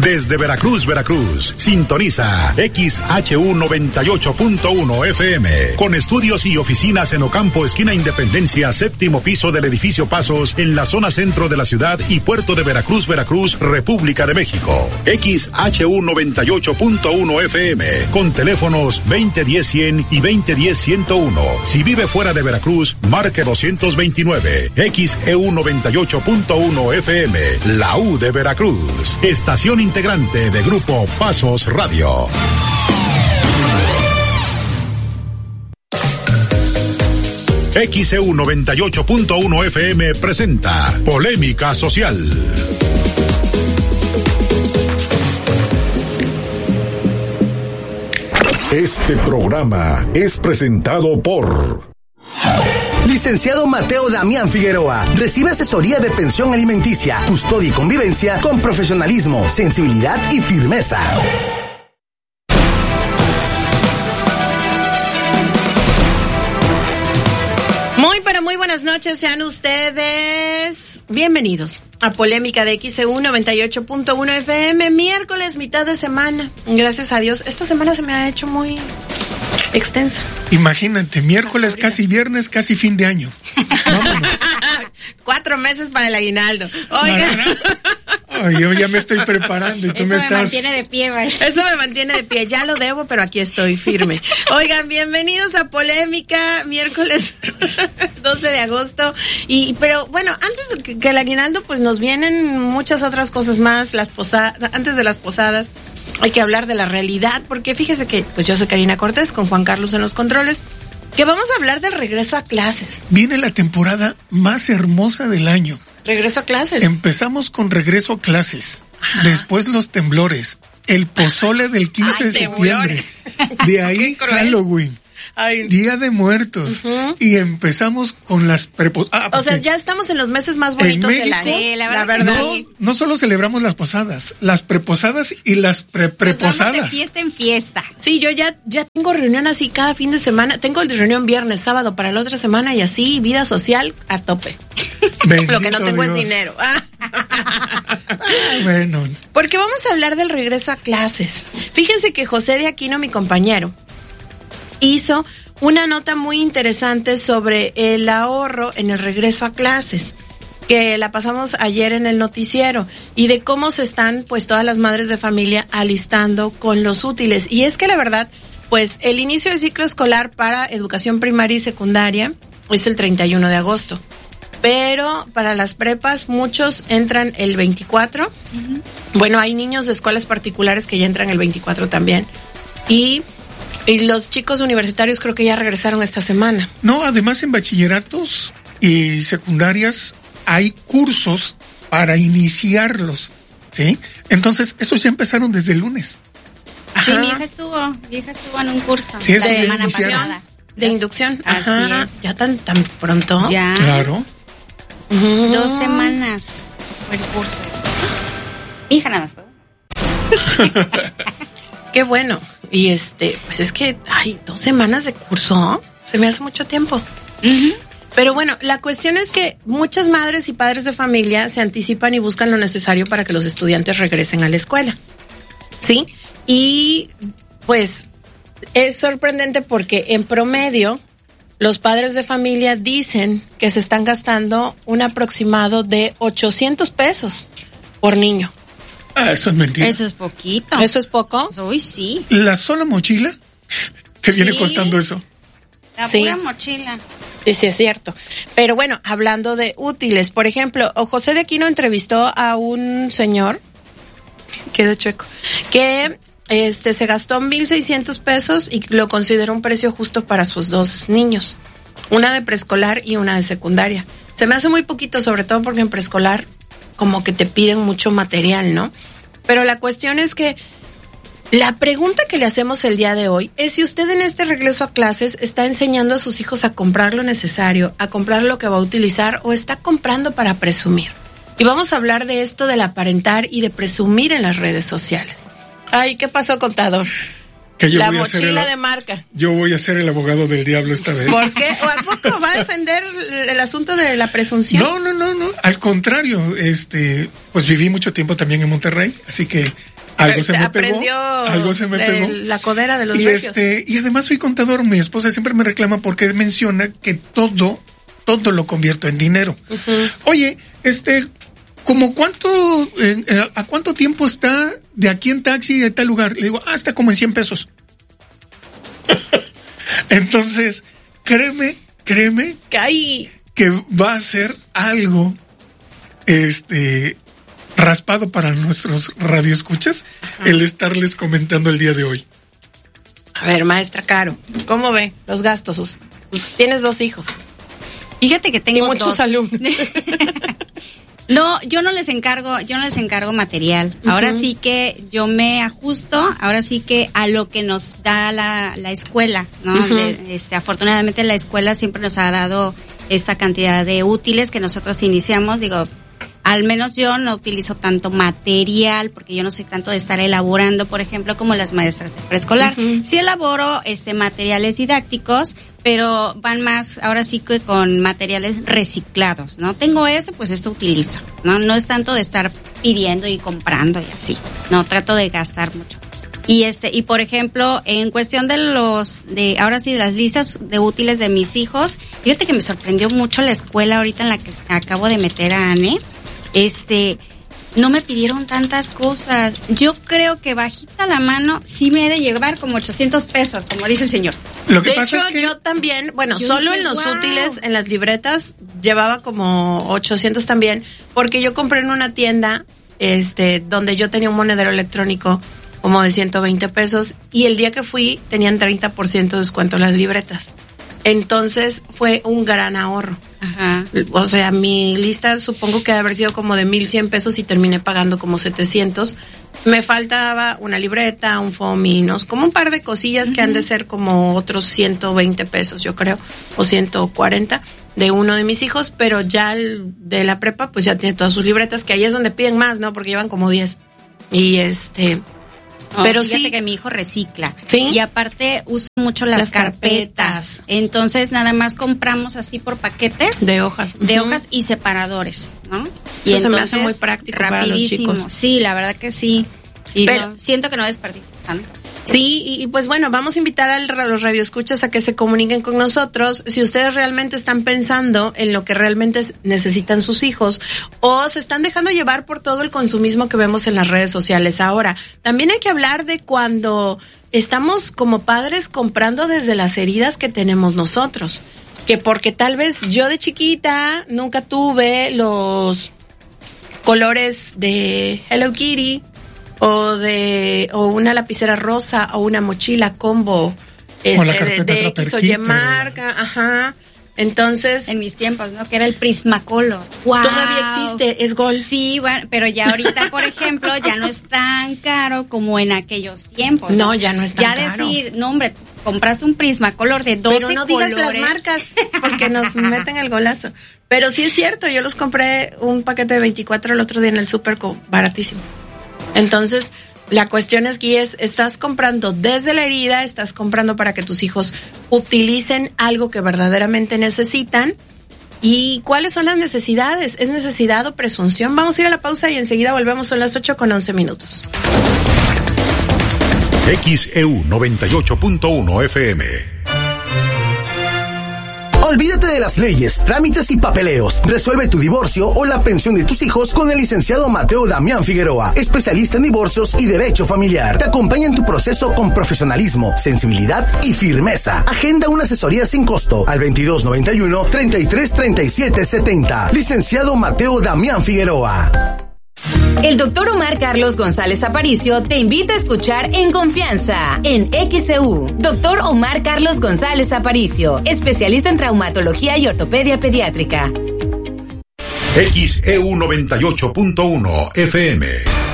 Desde Veracruz, Veracruz, sintoniza XHU 98.1 FM, con estudios y oficinas en Ocampo, esquina Independencia, séptimo piso del edificio Pasos, en la zona centro de la ciudad y puerto de Veracruz, Veracruz, República de México. XHU 98.1 FM, con teléfonos 2010-100 y 2010-101. Si vive fuera de Veracruz, marque 229. XEU 98.1 FM, la U de Veracruz. Estación integrante de Grupo Pasos Radio. XEU 98.1 FM presenta Polémica Social. Este programa es presentado por Licenciado Mateo Damián Figueroa. Recibe asesoría de pensión alimenticia, custodia y convivencia con profesionalismo, sensibilidad y firmeza. Muy buenas noches, sean ustedes bienvenidos a Polémica de XEU 98.1 FM, miércoles, mitad de semana. Gracias a Dios, esta semana se me ha hecho muy extensa. Imagínate, miércoles, casi viernes, casi fin de año. Vámonos. 4 meses para el aguinaldo. Oigan. Ay, yo ya me estoy preparando y tú me estás... Eso me mantiene de pie, ¿vale? Eso me mantiene de pie. Ya lo debo, pero aquí estoy firme. Oigan, bienvenidos a Polémica, miércoles 12 de agosto. Pero bueno, antes de que el aguinaldo, pues nos vienen muchas otras cosas más. Antes de las posadas, hay que hablar de la realidad, porque fíjese que, pues yo soy Karina Cortés, con Juan Carlos en los controles, que vamos a hablar del regreso a clases. Viene la temporada más hermosa del año. Regreso a clases. Empezamos con regreso a clases. Ajá. Después los temblores. El pozole del 15 de septiembre. De ahí Halloween. Ay. Día de Muertos. Uh-huh. Y empezamos con las o sea, ya estamos en los meses más bonitos del año. Sí, la verdad. No solo celebramos las posadas, las preposadas y las preposadas. De fiesta en fiesta. Sí, yo ya tengo reunión así cada fin de semana. Tengo reunión viernes, sábado para la otra semana y así, vida social a tope. Lo que no tengo Dios. Es dinero. Bueno. Porque vamos a hablar del regreso a clases. Fíjense que José de Aquino, mi compañero, hizo una nota muy interesante sobre el ahorro en el regreso a clases, que la pasamos ayer en el noticiero, y de cómo se están pues todas las madres de familia alistando con los útiles. Y es que la verdad, pues el inicio del ciclo escolar para educación primaria y secundaria es el 31 de agosto. Pero para las prepas muchos entran el 24. Uh-huh. Bueno, hay niños de escuelas particulares que ya entran el 24 también. Y los chicos universitarios creo que ya regresaron esta semana. No, además en bachilleratos y secundarias hay cursos para iniciarlos, ¿sí? Entonces, esos ya empezaron desde el lunes. Ajá. Sí, mi hija estuvo en un curso sí, la semana pasada. De inducción. Así Ajá. es. ¿Ya tan pronto? Ya. Claro. 2 semanas fue el curso. Mi hija nada fue. Qué bueno. Y pues es que, 2 semanas de curso, se me hace mucho tiempo. Uh-huh. Pero bueno, la cuestión es que muchas madres y padres de familia se anticipan y buscan lo necesario para que los estudiantes regresen a la escuela. ¿Sí? Y pues es sorprendente porque en promedio los padres de familia dicen que se están gastando un aproximado de 800 pesos por niño. Eso es mentira. Eso es poquito. ¿Eso es poco? Uy, sí. ¿La sola mochila te viene costando eso? La pura mochila. Sí, es cierto. Pero bueno, hablando de útiles, por ejemplo, José de Aquino entrevistó a un señor, quedó chueco, que se gastó 1,600 pesos y lo consideró un precio justo para sus 2 niños, una de preescolar y una de secundaria. Se me hace muy poquito, sobre todo porque en preescolar como que te piden mucho material, ¿no? Pero la cuestión es que la pregunta que le hacemos el día de hoy es si usted en este regreso a clases está enseñando a sus hijos a comprar lo necesario, a comprar lo que va a utilizar, o está comprando para presumir. Y vamos a hablar de esto del aparentar y de presumir en las redes sociales. Ay, ¿qué pasó, contador? Que yo la voy mochila a ser de marca. Yo voy a ser el abogado del diablo esta vez. ¿Por qué? ¿O a poco va a defender el asunto de la presunción? No. Al contrario, pues viví mucho tiempo también en Monterrey, así que Algo se me pegó. Algo se me pegó. La codera de los regios. Y además soy contador. Mi esposa siempre me reclama porque menciona que todo lo convierto en dinero. Uh-huh. Oye, ¿como cuánto, a cuánto tiempo está de aquí en taxi de tal lugar? Le digo, está como en 100 pesos. Entonces, créeme que va a ser algo, raspado para nuestros radioescuchas, el estarles comentando el día de hoy. A ver, maestra Caro, ¿cómo ve los gastos? Tienes 2 hijos. Fíjate que tengo y muchos alumnos. No, yo no les encargo material. Uh-huh. Ahora sí que yo me ajusto, ahora sí que a lo que nos da la escuela, ¿no? Uh-huh. Afortunadamente la escuela siempre nos ha dado esta cantidad de útiles que nosotros iniciamos, al menos yo no utilizo tanto material porque yo no soy tanto de estar elaborando, por ejemplo, como las maestras de preescolar. Uh-huh. Sí elaboro materiales didácticos, pero van más ahora sí que con materiales reciclados, ¿no? Tengo pues esto utilizo, ¿no? No es tanto de estar pidiendo y comprando y así. No, trato de gastar mucho. Y por ejemplo, en cuestión de ahora sí de las listas de útiles de mis hijos, fíjate que me sorprendió mucho la escuela ahorita en la que acabo de meter a Anne. No me pidieron tantas cosas. Yo creo que bajita la mano sí me he de llevar como 800 pesos, como dice el señor. De hecho, yo también, solo en los útiles, en las libretas, llevaba como 800 también, porque yo compré en una tienda, donde yo tenía un monedero electrónico como de 120 pesos, y el día que fui tenían 30% de descuento las libretas. Entonces fue un gran ahorro. Ajá. O sea, mi lista supongo que debe haber sido como de 1,100 pesos y terminé pagando como 700. Me faltaba una libreta, un fominos, como un par de cosillas que han de ser como otros 120 pesos, yo creo, o 140 de uno de mis hijos, pero ya el de la prepa pues ya tiene todas sus libretas, que ahí es donde piden más, ¿no? Porque llevan como 10. Y pero fíjate que mi hijo recicla. ¿Sí? Y aparte usa mucho las carpetas. Entonces nada más compramos así por paquetes de hojas. De hojas y separadores, ¿no? Y eso se me hace muy práctico para los chicos. Sí, la verdad que sí. Pero siento que no desperdicio tanto. Sí, y pues bueno, vamos a invitar a los radioescuchas a que se comuniquen con nosotros si ustedes realmente están pensando en lo que realmente necesitan sus hijos o se están dejando llevar por todo el consumismo que vemos en las redes sociales ahora. También hay que hablar de cuando estamos como padres comprando desde las heridas que tenemos nosotros, que porque tal vez yo de chiquita nunca tuve los colores de Hello Kitty, o una lapicera rosa o una mochila combo de X o Y marca, ajá. Entonces, en mis tiempos, ¿no? Que era el Prismacolor. Wow. Todavía existe, es Gold. Sí, bueno, pero ya ahorita, por ejemplo, ya no es tan caro como en aquellos tiempos. No, ya no es tan caro. Ya decir, no hombre, compraste un Prismacolor de 12 colores. Pero no digas las marcas, porque nos meten el golazo. Pero sí es cierto, yo los compré un paquete de 24 el otro día en el súper baratísimo. Entonces, la cuestión aquí estás comprando desde la herida, estás comprando para que tus hijos utilicen algo que verdaderamente necesitan. ¿Y cuáles son las necesidades? ¿Es necesidad o presunción? Vamos a ir a la pausa y enseguida volvemos, son las 8:11. XEU 98.1 FM. Olvídate de las leyes, trámites y papeleos. Resuelve tu divorcio o la pensión de tus hijos con el licenciado Mateo Damián Figueroa, especialista en divorcios y derecho familiar. Te acompaña en tu proceso con profesionalismo, sensibilidad y firmeza. Agenda una asesoría sin costo al 2291-333770. Licenciado Mateo Damián Figueroa. El doctor Omar Carlos González Aparicio te invita a escuchar En Confianza, en XEU. Doctor Omar Carlos González Aparicio, especialista en traumatología y ortopedia pediátrica. XEU 98.1 FM.